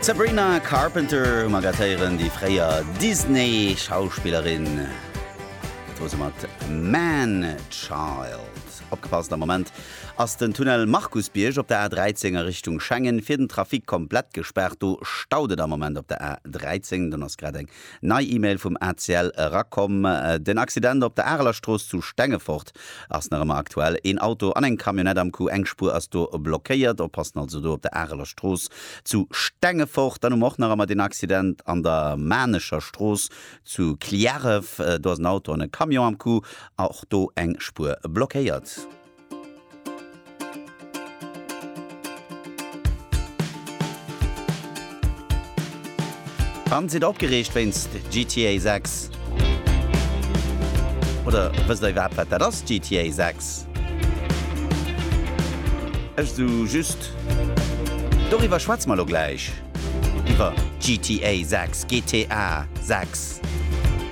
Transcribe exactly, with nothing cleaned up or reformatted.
Sabrina Carpenter Magatéieren die freier Disney-Schauspielerin mat Man-Child. Abgepasst am Moment ass den Tunnel Markusbierg op der A dreizenger Richtung Schengen fir den Trafik komplett gesperrt. Du staudet am Moment op der A dreizehn, dann ass grad eng nei E-Mail vum R C L rakom. Den Accident op der Erlerstroos zu Stengefort ass nachmmer aktuell. En Auto an eng Kamionett am Ku engspur ass du blockéiert, op passen also du op der Erlerstroos zu Stengefort. Dann och nachmmer den Accident an der Mänescher Stroos zu Klierew. Du hast ein Auto an e Kamion am Ku, auch do eng Spur blockéiert. Wann sind abgeregt, wenn's G T A sechs? Oder was da überhaupt weiter das G T A sechs? Hast du just darüber schwarz mal gleich? Über G T A sechs, G T A sechs.